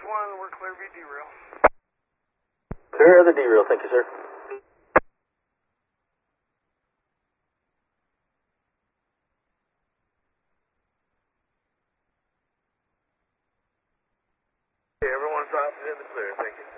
1, we're clear via derail. Clear of the derail, thank you, sir. Okay, everyone's off and in the clear, thank you.